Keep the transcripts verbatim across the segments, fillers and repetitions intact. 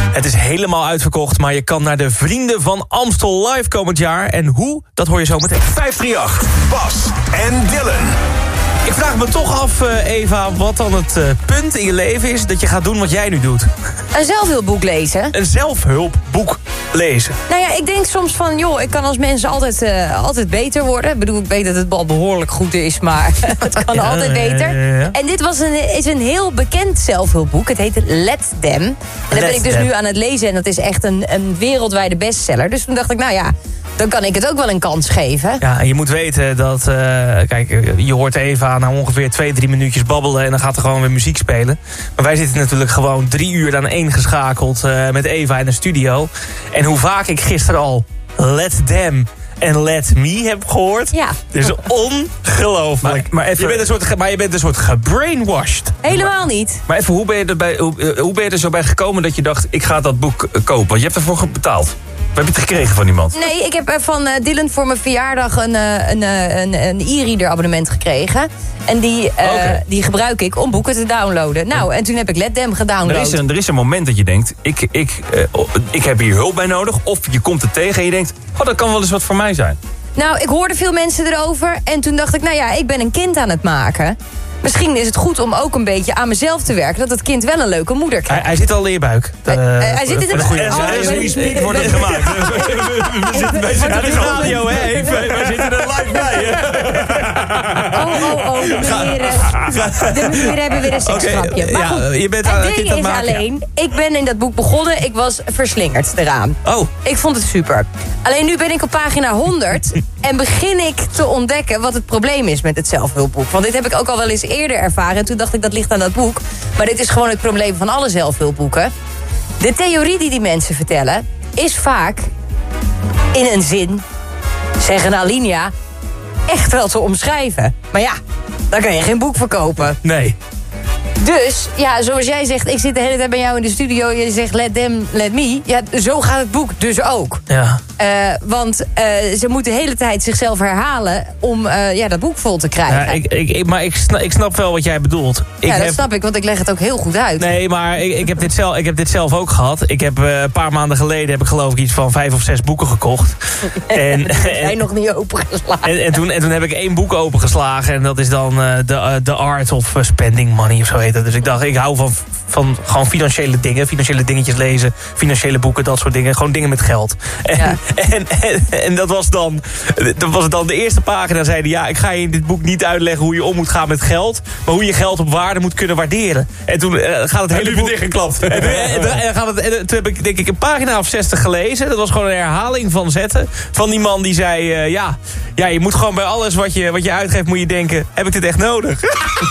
Het is helemaal uitverkocht, maar je kan naar de Vrienden van Amstel live komend jaar. En hoe, dat hoor je zo meteen. vijf drie acht, Bas en Dylan. Ik vraag me toch af, uh, Eva, wat dan het uh, punt in je leven is dat je gaat doen wat jij nu doet. Een zelfhulpboek lezen. Een zelfhulpboek lezen. Nou ja, ik denk soms van, joh, ik kan als mensen altijd, uh, altijd beter worden. Ik bedoel, ik weet dat het al behoorlijk goed is, maar het kan ja, altijd beter. Ja, ja, ja. En dit was een, is een heel bekend zelfhulpboek. Het heet Let Them. En dat ben ik dus Them. nu aan het lezen en dat is echt een, een wereldwijde bestseller. Dus toen dacht ik, nou ja, dan kan ik het ook wel een kans geven. Ja, en je moet weten dat, uh, kijk, je hoort Eva na ongeveer twee, drie minuutjes babbelen en dan gaat er gewoon weer muziek spelen. Maar wij zitten natuurlijk gewoon drie uur aan één geschakeld uh, met Eva in de studio. En hoe vaak ik gisteren al Let Them en Let Me heb gehoord. Ja. Het is ongelooflijk. Maar, maar, even, je bent een soort, maar je bent een soort gebrainwashed. Helemaal niet. Maar even, hoe ben, je er bij, hoe, hoe ben je er zo bij gekomen dat je dacht, ik ga dat boek uh, kopen? Want je hebt ervoor betaald. Heb je het gekregen van iemand? Nee, ik heb van uh, Dylan voor mijn verjaardag een, uh, een, uh, een, een e-reader abonnement gekregen. En die, uh, okay. die gebruik ik om boeken te downloaden. Nou, en toen heb ik Let Them gedownload. Er is een, er is een moment dat je denkt, ik, ik, uh, ik heb hier hulp bij nodig. Of je komt er tegen en je denkt, oh, dat kan wel eens wat voor mij zijn. Nou, ik hoorde veel mensen erover. En toen dacht ik, nou ja, ik ben een kind aan het maken. Misschien is het goed om ook een beetje aan mezelf te werken. Dat het kind wel een leuke moeder krijgt. Hij, hij zit al in je buik. Hij, uh, hij zit in de goede. oh, Hij is ik een ben- speak wordt dit gemaakt. We zitten bij de radio, hè? Even, wij zitten er live bij, hè? Oh, oh, oh, de meneer, de meneer hebben weer een seksgrapje. Oké, Maar ja, goed, je bent het aan- ding kind aan het is maken, alleen, ik ben in dat boek begonnen. Ik was verslingerd eraan. Oh. Ik vond het super. Alleen nu ben ik op pagina honderd en begin ik te ontdekken wat het probleem is met het zelfhulpboek. Want dit heb ik ook al wel eens eerder ervaren. En toen dacht ik, dat ligt aan dat boek. Maar dit is gewoon het probleem van alle zelfhulpboeken. De theorie die die mensen vertellen is vaak in een zin, zeggen Alinea, echt wel te omschrijven. Maar ja, dan kan je geen boek verkopen. Nee. Dus, ja, zoals jij zegt, ik zit de hele tijd bij jou in de studio. Je zegt let them, let me. Ja, zo gaat het boek dus ook. Ja. Uh, want uh, ze moeten de hele tijd zichzelf herhalen om uh, ja, dat boek vol te krijgen. Ja, ik, ik, ik, maar ik snap, ik snap wel wat jij bedoelt. Ik ja, dat heb... snap ik, want ik leg het ook heel goed uit. Nee, maar ik, ik, heb dit zelf, ik heb dit zelf ook gehad. Ik heb uh, een paar maanden geleden heb ik geloof ik iets van vijf of zes boeken gekocht. En, Die zijn nog niet opengeslagen. En, en, toen, en toen heb ik één boek opengeslagen. En dat is dan de uh, The Art of Spending Money of zo heet dat. Dus ik dacht, ik hou van, van gewoon financiële dingen. Financiële dingetjes lezen. Financiële boeken, dat soort dingen. Gewoon dingen met geld. En, Ja. en, en, en dat was dan dat was dan de eerste pagina. Zeiden, ja, ik ga je in dit boek niet uitleggen hoe je om moet gaan met geld. Maar hoe je geld op waarde moet kunnen waarderen. En toen uh, gaat het hele boek dichtgeklapt. En, en, en, en, gaat het, en toen heb ik denk ik een pagina of zestig gelezen. Dat was gewoon een herhaling van zetten. Van die man die zei, uh, ja, ja, je moet gewoon bij alles wat je, wat je uitgeeft moet je denken, heb ik dit echt nodig?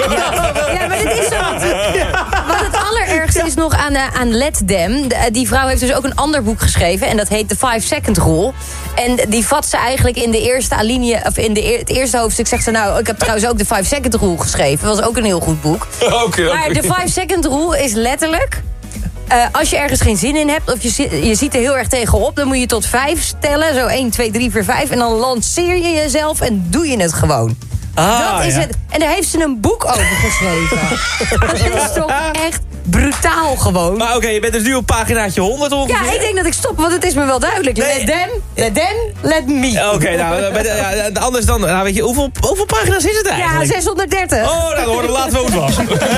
Ja, maar dit is zo. Wat het allerergste is nog aan, uh, aan Let Them. De, uh, die vrouw heeft dus ook een ander boek geschreven. En dat heet The Five Second Rule. En die vat ze eigenlijk in de eerste alinea, of in de eer, het eerste hoofdstuk zegt ze, nou, ik heb trouwens ook de Five Second Rule geschreven. Dat was ook een heel goed boek. Okay, okay. Maar de Five Second Rule is letterlijk, Uh, als je ergens geen zin in hebt, of je, je ziet er heel erg tegenop, dan moet je tot vijf tellen. Zo één, twee, drie, vier, vijf. En dan lanceer je jezelf en doe je het gewoon. Ah, dat is ja. het. En daar heeft ze een boek over geschreven. Dat is toch echt brutaal gewoon. Maar oké, okay, je bent dus nu op paginaatje honderd ongeveer. Ja, ik denk dat ik stop, want het is me wel duidelijk. Nee. Let them, let them, let me. Oké, okay, nou, bij de, ja, anders dan, nou weet je, hoeveel, hoeveel pagina's is het eigenlijk? Ja, zeshonderddertig. Oh, nou, dan horen we later ook wat.